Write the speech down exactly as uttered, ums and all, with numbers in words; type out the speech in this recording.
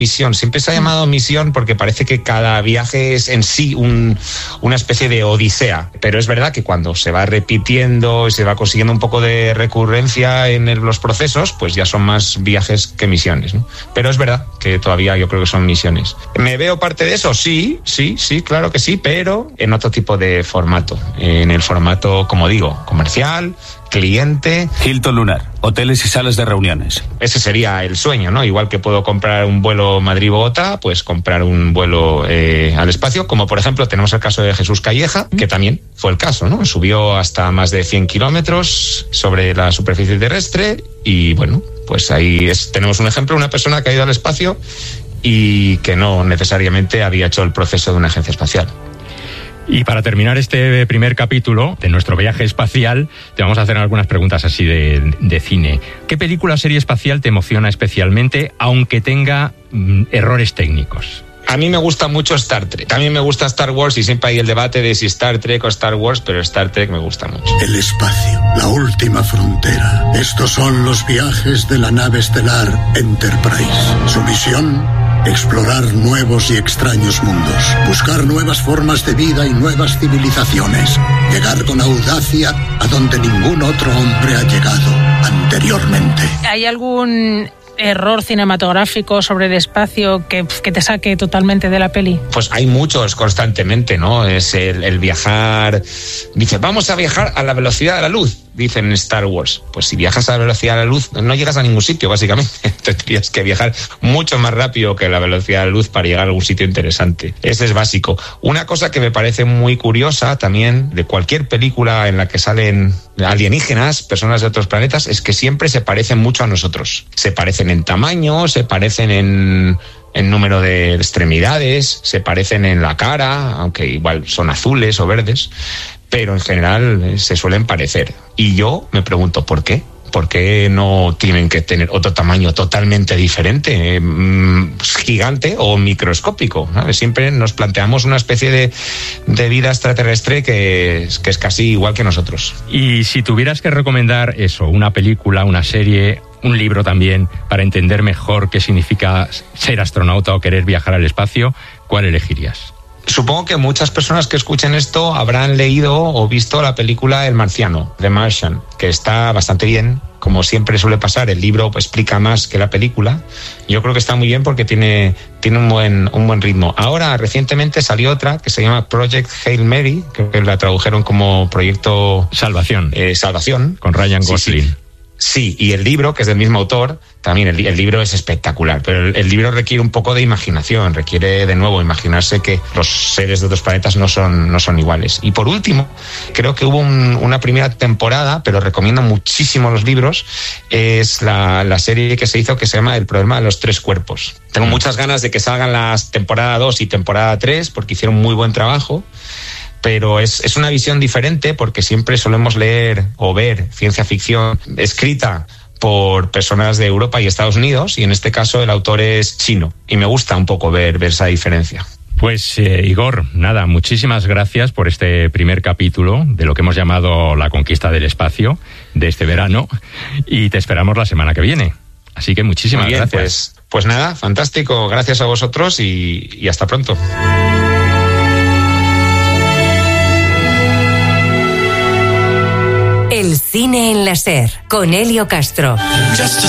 misión. Siempre se ha llamado misión porque parece que cada viaje es en sí un, una especie de odisea. Pero es verdad que cuando se va repitiendo y se va consiguiendo un poco de recurrencia en el, los procesos, pues ya son más viajes que misiones, ¿no? Pero es verdad que todavía yo creo que son misiones. ¿Me veo parte de eso? Sí, sí, sí, claro que sí, pero en otro tipo de formato. En el formato, como digo, comercial, cliente. Hilton Lunar, hoteles y salas de reuniones. Ese sería el sueño, ¿no? Igual que puedo comprar un vuelo Madrid-Bogotá, pues comprar un vuelo eh, al espacio, como por ejemplo tenemos el caso de Jesús Calleja, que también fue el caso, ¿no? Subió hasta más de cien kilómetros sobre la superficie terrestre y bueno, pues ahí es, tenemos un ejemplo, una persona que ha ido al espacio y que no necesariamente había hecho el proceso de una agencia espacial. Y para terminar este primer capítulo de nuestro viaje espacial, te vamos a hacer algunas preguntas así de, de cine. ¿Qué película o serie espacial te emociona especialmente, aunque tenga mm, errores técnicos? A mí me gusta mucho Star Trek. También me gusta Star Wars y siempre hay el debate de si Star Trek o Star Wars, pero Star Trek me gusta mucho. El espacio, la última frontera. Estos son los viajes de la nave estelar Enterprise. Su misión: explorar nuevos y extraños mundos, buscar nuevas formas de vida y nuevas civilizaciones, llegar con audacia a donde ningún otro hombre ha llegado anteriormente. ¿Hay algún error cinematográfico sobre el espacio que, que te saque totalmente de la peli? Pues hay muchos constantemente, ¿no? Es el, el viajar. Dice, vamos a viajar a la velocidad de la luz, dicen en Star Wars. Pues si viajas a la velocidad de la luz, no llegas a ningún sitio, básicamente. Tendrías que viajar mucho más rápido que la velocidad de la luz para llegar a algún sitio interesante. Ese es básico. Una cosa que me parece muy curiosa también de cualquier película en la que salen alienígenas, personas de otros planetas, es que siempre se parecen mucho a nosotros. Se parecen en tamaño, se parecen en... en número de extremidades, se parecen en la cara, aunque igual son azules o verdes, pero en general se suelen parecer. Y yo me pregunto, ¿por qué? ¿Por qué no tienen que tener otro tamaño totalmente diferente, eh, gigante o microscópico, ¿sabes? Siempre nos planteamos una especie de, de vida extraterrestre que es, que es casi igual que nosotros. Y si tuvieras que recomendar eso, una película, una serie, un libro también, para entender mejor qué significa ser astronauta o querer viajar al espacio, ¿cuál elegirías? Supongo que muchas personas que escuchen esto habrán leído o visto la película El Marciano, The Martian, que está bastante bien. Como siempre suele pasar, el libro explica más que la película. Yo creo que está muy bien porque tiene, tiene un buen, un buen ritmo. Ahora, recientemente salió otra que se llama Project Hail Mary, creo que la tradujeron como Proyecto Salvación. Eh, Salvación. Con Ryan Gosling. Sí, sí. Sí, y el libro, que es del mismo autor, también el, el libro es espectacular, pero el, el libro requiere un poco de imaginación, requiere de nuevo imaginarse que los seres de otros planetas no son, no son iguales. Y por último, creo que hubo un, una primera temporada, pero recomiendo muchísimo los libros, es la, la serie que se hizo que se llama El problema de los tres cuerpos. Tengo muchas ganas de que salgan las temporada dos y temporada tres porque hicieron muy buen trabajo. Pero es, es una visión diferente porque siempre solemos leer o ver ciencia ficción escrita por personas de Europa y Estados Unidos, y en este caso el autor es chino, y me gusta un poco ver, ver esa diferencia. Pues eh, Igor, nada, muchísimas gracias por este primer capítulo de lo que hemos llamado la conquista del espacio de este verano, y te esperamos la semana que viene. Así que muchísimas Muy bien, gracias. Pues, pues nada, fantástico, gracias a vosotros y, y hasta pronto. El cine en la SER, con Elio Castro.